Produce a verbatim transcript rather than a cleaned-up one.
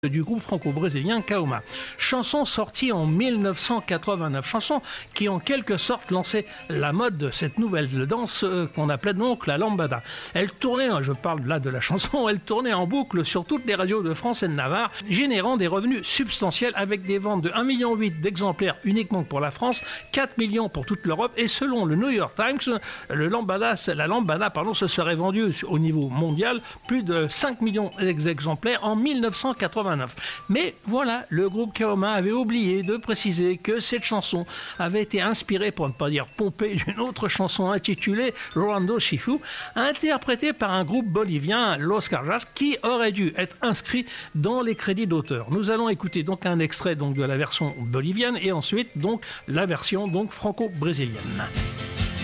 du groupe franco-brésilien Kaoma. Chanson sortie en mille neuf cent quatre-vingt-neuf, chanson qui en quelque sorte lançait la mode de cette nouvelle danse euh, qu'on appelait donc la lambada. Elle tournait, je parle là de la chanson, elle tournait en boucle sur toutes les radios de France et de Navarre, générant des revenus substantiels avec des ventes de un virgule huit million d'exemplaires uniquement pour la France, quatre millions pour toute l'Europe et selon le New York Times, le lambada, la lambada pardon, se serait vendue au niveau mondial plus de cinq millions d'exemplaires en mille neuf cent quatre-vingt-neuf. Mais voilà, le groupe Kaoma avait oublié de préciser que cette chanson avait été inspirée, pour ne pas dire pompée, d'une autre chanson intitulée Rolando Chifu, interprétée par un groupe bolivien, Los Carjas, qui aurait dû être inscrit dans les crédits d'auteur. Nous allons écouter donc un extrait donc de la version bolivienne et ensuite donc la version donc franco-brésilienne.